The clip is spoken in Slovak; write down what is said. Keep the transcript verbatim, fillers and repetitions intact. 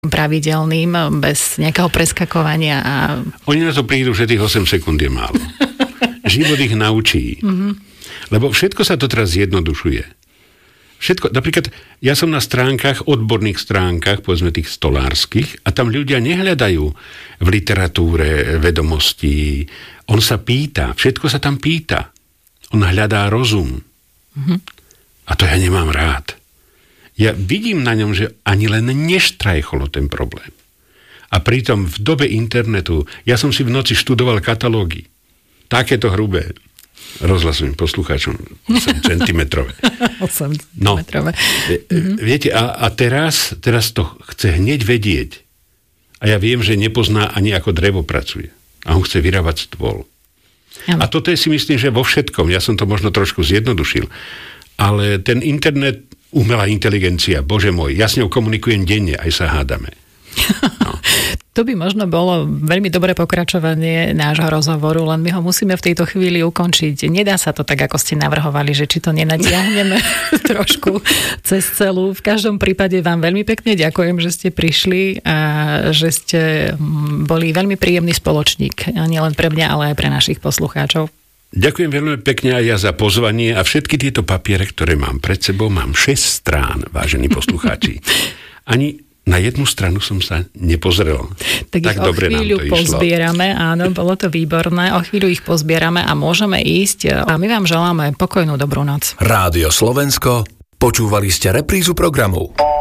pravidelným, bez nejakého preskakovania. A... Oni na to prídu, že tých osem sekúnd je málo. Život ich naučí. Mm-hmm. Lebo všetko sa to teraz zjednodušuje. Všetko, napríklad, ja som na stránkach, odborných stránkach, povedzme tých stolárskych, a tam ľudia nehľadajú v literatúre vedomostí. On sa pýta, všetko sa tam pýta. On hľadá rozum. Mm-hmm. A to ja nemám rád. Ja vidím na ňom, že ani len neštrajcholo ten problém. A pritom v dobe internetu, ja som si v noci študoval katalógy. Takéto hrubé. Rozhlasujem poslucháčom osem centimetrové. osem centimetrové. No, viete, a, a teraz, teraz to chce hneď vedieť. A ja viem, že nepozná ani ako drevo pracuje. A on chce vyrábať stôl. Ja. A toto je si myslím, že vo všetkom. Ja som to možno trošku zjednodušil. Ale ten internet, umelá inteligencia, bože môj, ja s ňou komunikujem denne, aj sa hádame. No. To by možno bolo veľmi dobré pokračovanie nášho rozhovoru, len my ho musíme v tejto chvíli ukončiť. Nedá sa to tak, ako ste navrhovali, že či to nenatiahneme trošku cez celú. V každom prípade vám veľmi pekne ďakujem, že ste prišli a že ste boli veľmi príjemný spoločník. Nielen pre mňa, ale aj pre našich poslucháčov. Ďakujem veľmi pekne aj ja za pozvanie a všetky tieto papiere, ktoré mám pred sebou, mám šesť strán, vážení poslucháči. Ani na jednu stranu som sa nepozrel. Tak, tak ich dobre o chvíľu nám to pozbierame, išlo. Áno, bolo to výborné. O chvíľu ich pozbierame a môžeme ísť. A my vám želáme pokojnú dobrú noc. Rádio Slovensko, počúvali ste reprízu programu.